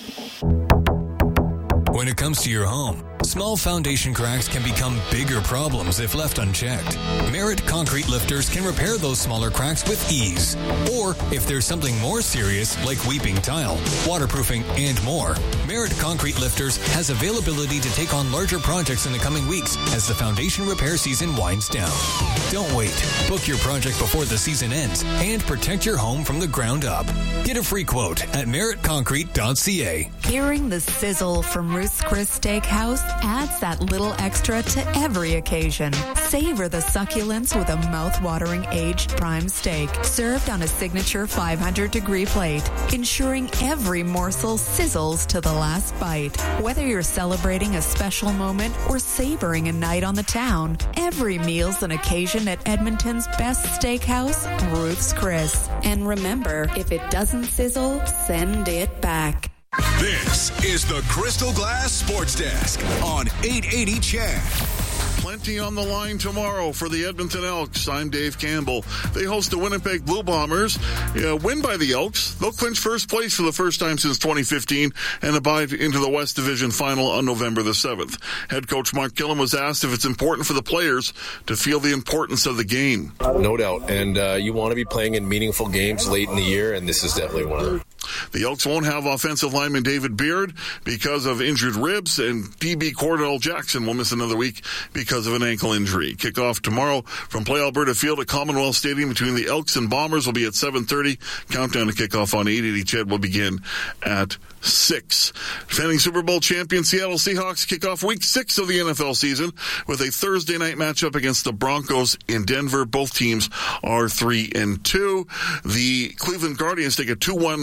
When it comes to your home, small foundation cracks can become bigger problems if left unchecked. Merit Concrete Lifters can repair those smaller cracks with ease. Or if there's something more serious, like weeping tile, waterproofing, and more, Merit Concrete Lifters has availability to take on larger projects in the coming weeks as the foundation repair season winds down. Don't wait. Book your project before the season ends and protect your home from the ground up. Get a free quote at meritconcrete.ca. Hearing the sizzle from Ruth's Chris Steakhouse adds that little extra to every occasion. Savor the succulence with a mouth-watering aged prime steak served on a signature 500-degree plate, ensuring every morsel sizzles to the last bite. Whether you're celebrating a special moment or savoring a night on the town, every meal's an occasion at Edmonton's best steakhouse, Ruth's Chris. And remember, if it doesn't sizzle, send it back. This is the Crystal Glass Sports Desk on 880 CHED. Plenty on the line tomorrow for the Edmonton Elks. I'm Dave Campbell. They host the Winnipeg Blue Bombers. Win by the Elks. They'll clinch first place for the first time since 2015 and abide into the West Division final on November the 7th. Head coach Mark Gillam was asked if it's important for the players to feel the importance of the game. No doubt. And you want to be playing in meaningful games late in the year, and this is definitely one of them. The Elks won't have offensive lineman David Beard because of injured ribs, and DB Cordell Jackson will miss another week because of an ankle injury. Kickoff tomorrow from Play Alberta Field at Commonwealth Stadium between the Elks and Bombers will be at 7:30. Countdown to kickoff on 880 CHED will begin at 6. Defending Super Bowl champion Seattle Seahawks kick off week 6 of the NFL season with a Thursday night matchup against the Broncos in Denver. Both teams are 3-2. The Cleveland Guardians take a 2-1 lead in the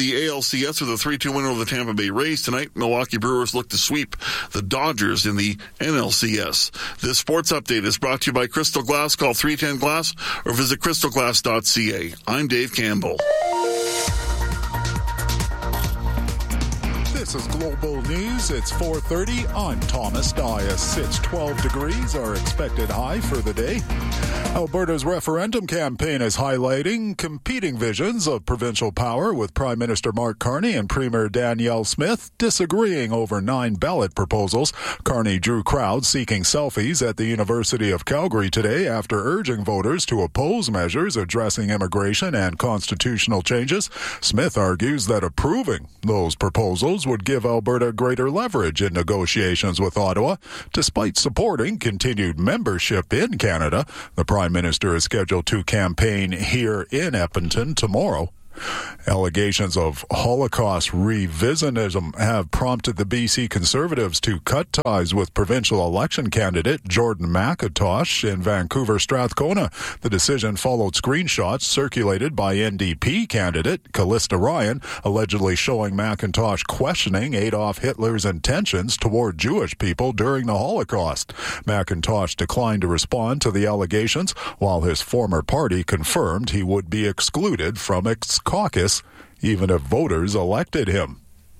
the ALCS with a 3-2 win over the Tampa Bay Rays tonight. Milwaukee Brewers look to sweep the Dodgers in the NLCS. This sports update is brought to you by Crystal Glass. Call 310-GLASS or visit crystalglass.ca. I'm Dave Campbell. This is Global News. It's 4:30. I'm Thomas Dias. It's 12 degrees, our expected high for the day. Alberta's referendum campaign is highlighting competing visions of provincial power, with Prime Minister Mark Carney and Premier Danielle Smith disagreeing over 9 ballot proposals. Carney drew crowds seeking selfies at the University of Calgary today after urging voters to oppose measures addressing immigration and constitutional changes. Smith argues that approving those proposals would give Alberta greater leverage in negotiations with Ottawa. Despite supporting continued membership in Canada, the Prime Minister is scheduled to campaign here in Edmonton tomorrow. Allegations of Holocaust revisionism have prompted the BC Conservatives to cut ties with provincial election candidate Jordan McIntosh in Vancouver Strathcona. The decision followed screenshots circulated by NDP candidate Callista Ryan, allegedly showing McIntosh questioning Adolf Hitler's intentions toward Jewish people during the Holocaust. McIntosh declined to respond to the allegations, while his former party confirmed he would be excluded from its caucus, even if voters elected him.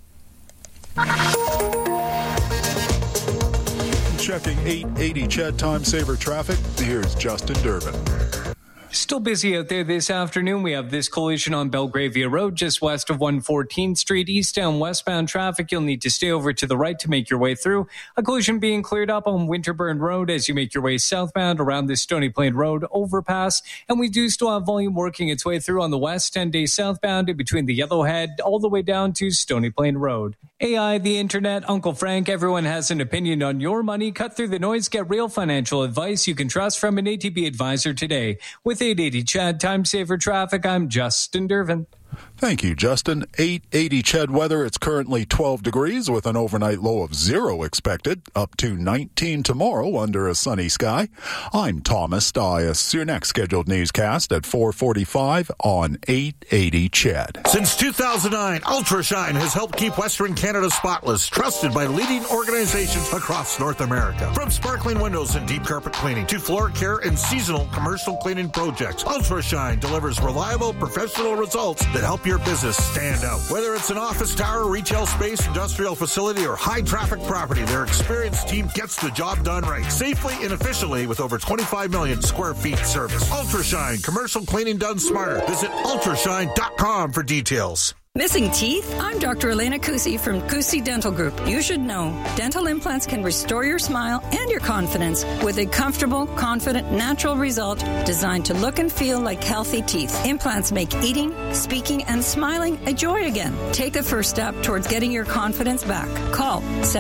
Checking 880 Ched Time Saver traffic, here's Justin Durbin. Still busy out there this afternoon. We have this collision on Belgravia Road, just west of 114th Street. Eastbound, westbound traffic, you'll need to stay over to the right to make your way through. A collision being cleared up on Winterburn Road as you make your way southbound around the Stony Plain Road overpass. And we do still have volume working its way through on the west 10-day southbound in between the Yellowhead all the way down to Stony Plain Road. AI, the internet, Uncle Frank, everyone has an opinion on your money. Cut through the noise, get real financial advice you can trust from an ATB advisor today. With 880 Ched Time Saver Traffic, I'm Justin Durbin. Thank you, Justin. 880 Ched weather. It's currently 12 degrees with an overnight low of 0 expected, up to 19 tomorrow under a sunny sky. I'm Thomas Dias. Your next scheduled newscast at 4:45 on 880 Ched. Since 2009, Ultrashine has helped keep Western Canada spotless, trusted by leading organizations across North America. From sparkling windows and deep carpet cleaning to floor care and seasonal commercial cleaning projects, Ultrashine delivers reliable, professional results that help your business stand out. Whether it's an office tower, retail space, industrial facility, or high-traffic property, their experienced team gets the job done right, safely and efficiently with over 25 million square feet service. Ultrashine, commercial cleaning done smarter. Visit ultrashine.com for details. Missing teeth? I'm Dr. Elena Kusi from Kusi Dental Group. You should know, dental implants can restore your smile and your confidence with a comfortable, confident, natural result designed to look and feel like healthy teeth. Implants make eating, speaking, and smiling a joy again. Take the first step towards getting your confidence back. Call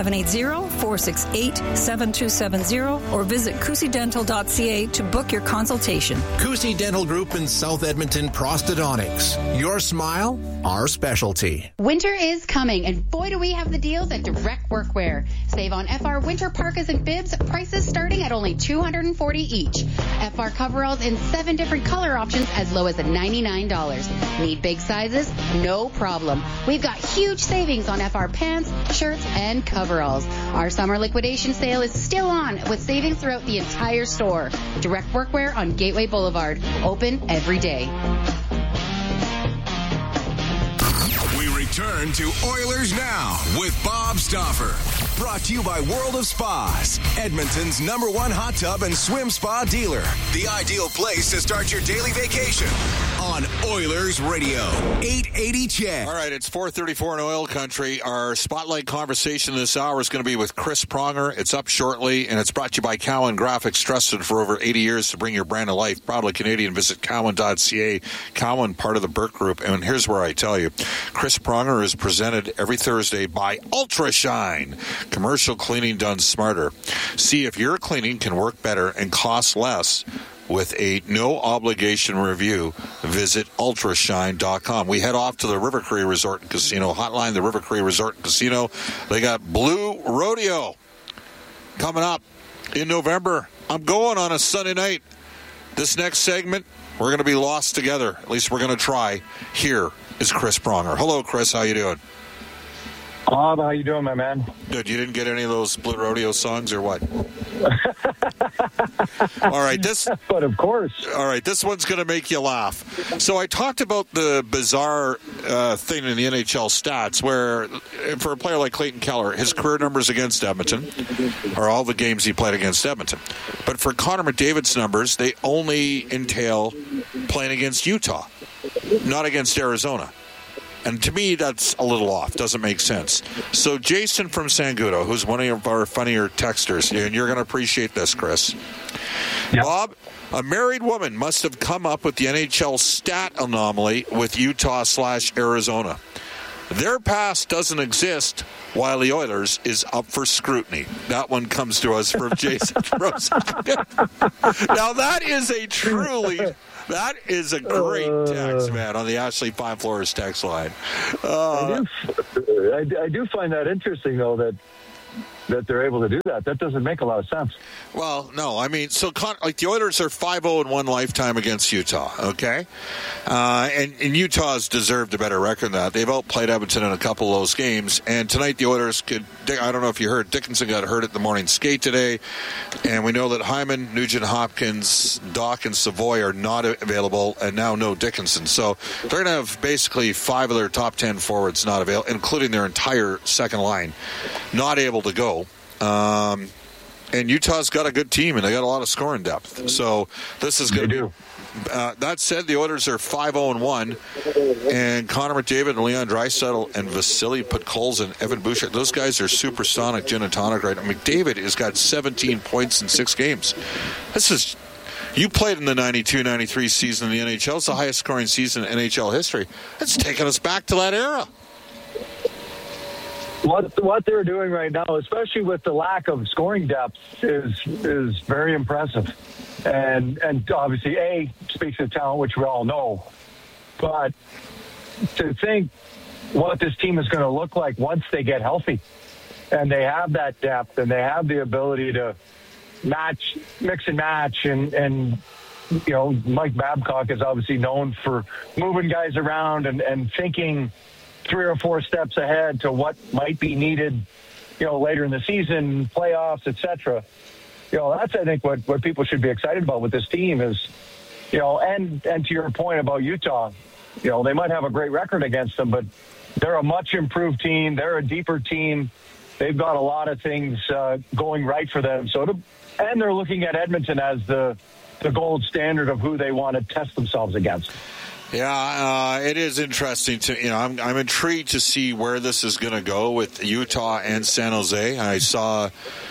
780-468-7270 or visit kusidental.ca to book your consultation. Kusi Dental Group in South Edmonton Prosthodontics. Your smile, our specialty. Winter is coming, and boy do we have the deals at Direct Workwear. Save on FR winter parkas and bibs, prices starting at only $240 each. FR coveralls in 7 different color options as low as $99. Need big sizes? No problem. We've got huge savings on FR pants, shirts, and coveralls. Our summer liquidation sale is still on with savings throughout the entire store. Direct Workwear on Gateway Boulevard. Open every day. Return to Oilers Now with Bob Stauffer. Brought to you by World of Spas, Edmonton's #1 hot tub and swim spa dealer. The ideal place to start your daily vacation on Oilers Radio, 880 Ched. All right, it's 4:34 in oil country. Our spotlight conversation this hour is going to be with Chris Pronger. It's up shortly, and it's brought to you by Cowan Graphics, trusted for over 80 years to bring your brand to life. Proudly Canadian. Visit cowan.ca. Cowan, part of the Burke Group. And here's where I tell you, Chris Pronger is presented every Thursday by Ultrashine. Commercial cleaning done smarter. See if your cleaning can work better and cost less with a no-obligation review. Visit ultrashine.com. We head off to the River Cree Resort and Casino. Hotline the River Cree Resort and Casino. They got Blue Rodeo coming up in November. I'm going on a Sunday night. This next segment, we're going to be lost together. At least we're going to try here is Chris Pronger. Hello, Chris. How you doing? Bob, how you doing, my man? Good. You didn't get any of those Blue Rodeo songs or what? All right. But of course. All right. This one's going to make you laugh. So I talked about the bizarre thing in the NHL stats where for a player like Clayton Keller, his career numbers against Edmonton are all the games he played against Edmonton. But for Connor McDavid's numbers, they only entail playing against Utah, not against Arizona. And to me, that's a little off. Doesn't make sense. So Jason from Sangudo, who's one of our funnier texters, and you're going to appreciate this, Chris. Yep. Bob, a married woman must have come up with the NHL stat anomaly with Utah/Arizona. Their past doesn't exist while the Oilers is up for scrutiny. That one comes to us from Jason Rose. Now, that is a truly... That is a great text, man, on the Ashley Fine Floors text line. I do find that interesting, though, that they're able to do that. That doesn't make a lot of sense. Well, no. I mean, so like the Oilers are 5-0-1 lifetime against Utah, okay? And Utah's deserved a better record than that. They've outplayed Edmonton in a couple of those games. And tonight the Oilers could, I don't know if you heard, Dickinson got hurt at the morning skate today. And we know that Hyman, Nugent Hopkins, Doc, and Savoy are not available, and now no Dickinson. So they're going to have basically 5 of their top 10 forwards not available, including their entire second line, not able to go. And Utah's got a good team, and they got a lot of scoring depth. So this is going to do. That said, the Oilers are 5-0-1, and Connor McDavid and Leon Draisaitl and Vasily Podkolzin and Evan Bouchard, those guys are supersonic gin and tonic right now. McDavid has got 17 points in 6 games. You played in the 92-93 season in the NHL. It's the highest scoring season in NHL history. It's taken us back to that era. What they're doing right now, especially with the lack of scoring depth, is very impressive. And obviously, speaks of talent, which we all know. But to think what this team is going to look like once they get healthy, and they have that depth, and they have the ability to mix and match, and you know, Mike Babcock is obviously known for moving guys around and thinking 3 or 4 steps ahead to what might be needed, you know, later in the season, playoffs, etc. You know, that's, I think, what people should be excited about with this team is, you know, and to your point about Utah, you know, they might have a great record against them, but they're a much improved team. They're a deeper team. They've got a lot of things going right for them. And they're looking at Edmonton as the gold standard of who they want to test themselves against. Yeah, it is interesting to, you know, I'm intrigued to see where this is going to go with Utah and San Jose. I saw,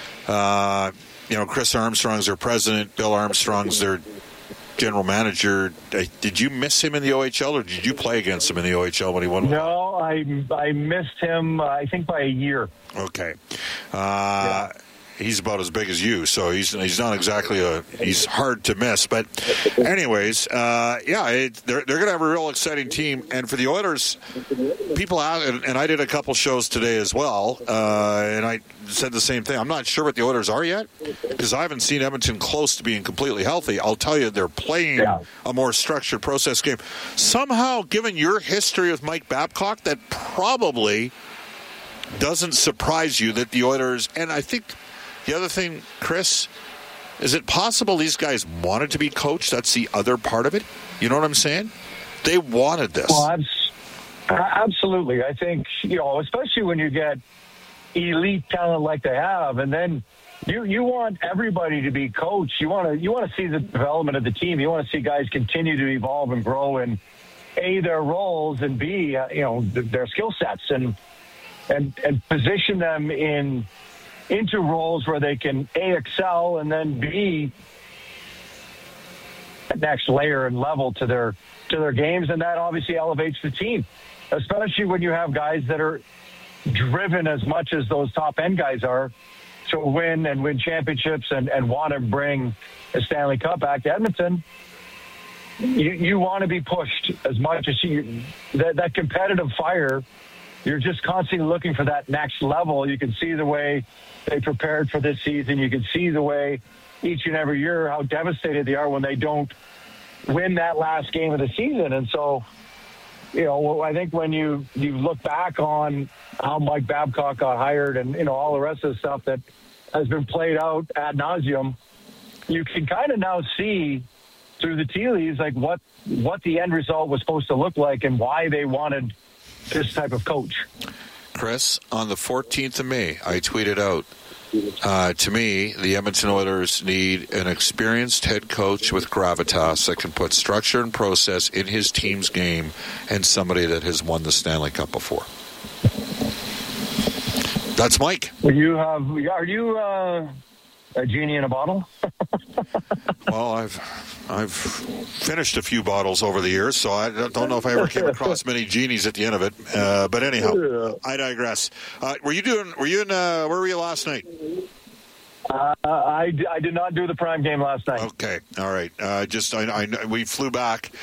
you know, Chris Armstrong's their president, Bill Armstrong's their general manager. Did you miss him in the OHL, or did you play against him in the OHL when he won? No, I missed him, I think, by a year. Okay. Yeah. He's about as big as you, so he's not exactly he's hard to miss. But anyways, they're going to have a real exciting team. And for the Oilers, people out, and I did a couple shows today as well, and I said the same thing. I'm not sure what the Oilers are yet, because I haven't seen Edmonton close to being completely healthy. I'll tell you, they're playing a more structured process game. Somehow, given your history with Mike Babcock, that probably doesn't surprise you that the Oilers, and I think the other thing, Chris, is it possible these guys wanted to be coached? That's the other part of it. You know what I'm saying? They wanted this. Well, absolutely. I think, you know, especially when you get elite talent like they have, and then you want everybody to be coached. You want to see the development of the team. You want to see guys continue to evolve and grow in A, their roles, and B, you know, their skill sets, and position them into roles where they can A, excel, and then B, next layer and level to their games, and that obviously elevates the team, especially when you have guys that are driven as much as those top end guys are to win championships and want to bring a Stanley Cup back to Edmonton. You want to be pushed as much as that competitive fire. You're just constantly looking for that next level. You can see the way they prepared for this season. You can see the way each and every year how devastated they are when they don't win that last game of the season. And so I think when you look back on how Mike Babcock got hired and, all the rest of the stuff that has been played out ad nauseum, you can kind of now see through the tea leaves, like what the end result was supposed to look like and why they wanted this type of coach. Chris, on the 14th of May, I tweeted out, to me, the Edmonton Oilers need an experienced head coach with gravitas that can put structure and process in his team's game and somebody that has won the Stanley Cup before. That's Mike. Are you a genie in a bottle? Well, I've finished a few bottles over the years, so I don't know if I ever came across many genies at the end of it. But anyhow, I digress. Where were you last night? I did not do the Prime game last night. Okay, all right. We flew back.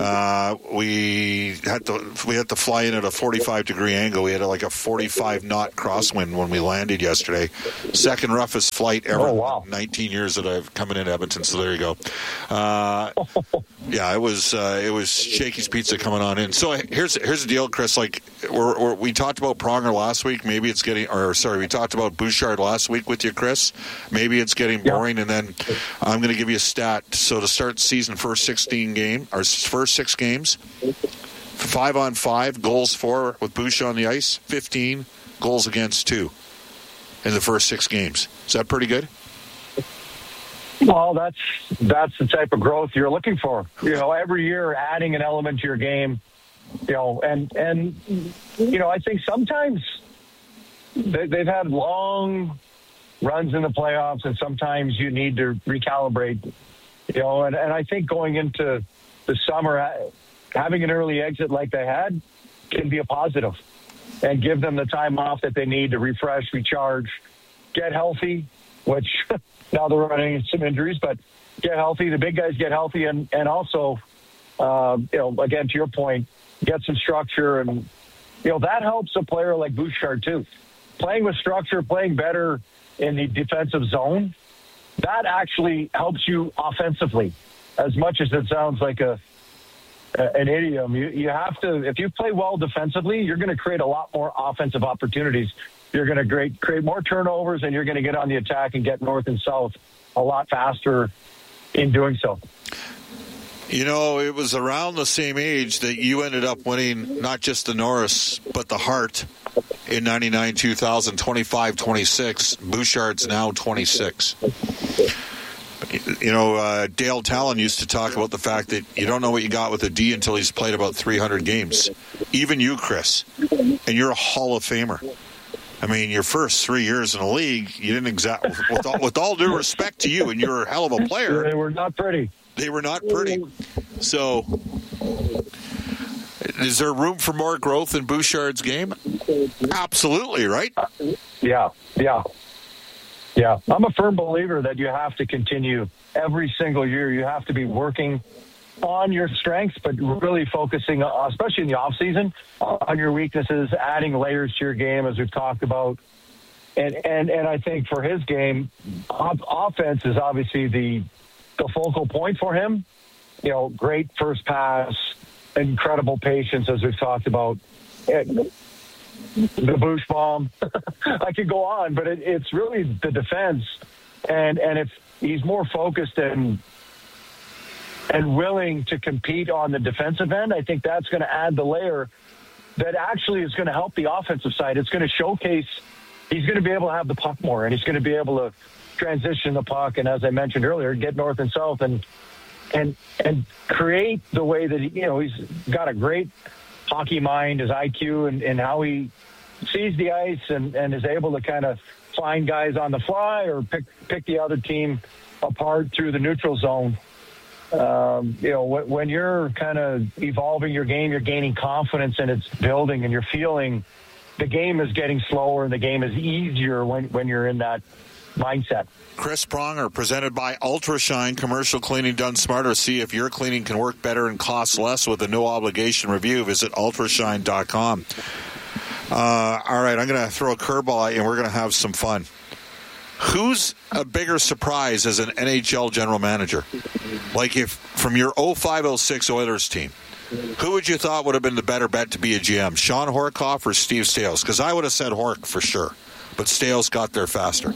We had to fly in at a 45-degree angle. We had like a 45 knot crosswind when we landed yesterday. Second roughest flight ever. Oh, wow. 19 years that I've come into Edmonton. So there you go. Yeah, it was Shakey's Pizza coming on in. So here's the deal, Chris. Like we talked about Pronger last week. We talked about Bouchard last week with you, Chris. Maybe it's getting boring, and then I'm going to give you a stat. So to start the season, first 6 games, 5-on-5 goals for with Bouchard on the ice, 15 goals against 2 in the first 6 games. Is that pretty good? Well, that's the type of growth you're looking for. Every year adding an element to your game. And I think sometimes they've had long runs in the playoffs, and sometimes you need to recalibrate. And I think going into the summer, having an early exit like they had can be a positive, and give them the time off that they need to refresh, recharge, get healthy. Which now they're running into some injuries, but get healthy. The big guys get healthy, and also, again, to your point, get some structure, and that helps a player like Bouchard too. Playing with structure, playing better in the defensive zone, that actually helps you offensively. As much as it sounds like an idiom, you have to. If you play well defensively, you're going to create a lot more offensive opportunities. You're going to create more turnovers, and you're going to get on the attack and get north and south a lot faster in doing so. It was around the same age that you ended up winning not just the Norris, but the Hart in 99, 2000, 25, 26. Bouchard's now 26. Dale Talon used to talk about the fact that you don't know what you got with a D until he's played about 300 games. Even you, Chris. And you're a Hall of Famer. I mean, your first 3 years in the league, you didn't exactly, with all due respect to you, and you're a hell of a player. They were not pretty. So, is there room for more growth in Bouchard's game? Absolutely, right? Yeah. I'm a firm believer that you have to continue every single year. You have to be working on your strengths, but really focusing, especially in the off season, on your weaknesses, adding layers to your game, as we've talked about. And I think for his game, offense is obviously the focal point for him. Great first pass, incredible patience, as we've talked about. The Bouch bomb. I could go on, but it's really the defense. And if he's more focused and willing to compete on the defensive end, I think that's going to add the layer that actually is going to help the offensive side. It's going to showcase he's going to be able to have the puck more, and he's going to be able to transition the puck, and as I mentioned earlier, get north and south and create the way that he's got a great hockey mind, his IQ, and how he sees the ice and is able to kind of find guys on the fly or pick the other team apart through the neutral zone. When you're kind of evolving your game, you're gaining confidence and it's building, and you're feeling the game is getting slower and the game is easier when you're in that mindset. Chris Pronger, presented by Ultrashine, commercial cleaning done smarter. See if your cleaning can work better and cost less with a no-obligation review. Visit ultrashine.com. All right, I'm going to throw a curveball at you, and we're going to have some fun. Who's a bigger surprise as an NHL general manager? Like if from your 05-06 Oilers team, Who would you thought would have been the better bet to be a GM, Sean Horkoff or Steve Staios? Because I would have said Hork for sure, but Staios got there faster.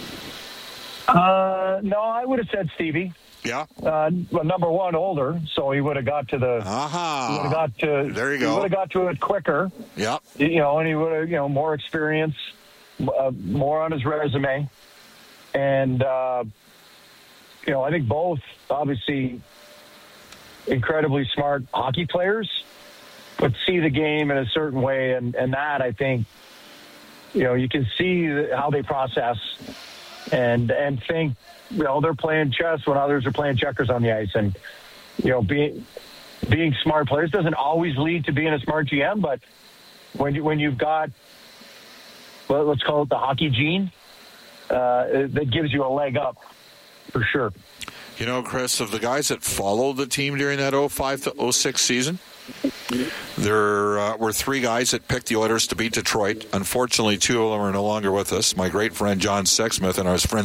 No, I would have said Stevie. Yeah. Well, number one, older, so he would have got to the. Aha. He would have got to. There you He go. would have got to it quicker. Yep. And he would have, more experience, more on his resume, and I think both obviously incredibly smart hockey players, but see the game in a certain way, and that I think, you can see how they process and think. They're playing chess when others are playing checkers on the ice, and being smart players doesn't always lead to being a smart GM, but when you've got, let's call it the hockey gene, that gives you a leg up for sure. Chris, of the guys that followed the team during that 05-06 season, there were three guys that picked the Oilers to beat Detroit. Unfortunately, two of them are no longer with us. My great friend John Sexsmith and our friend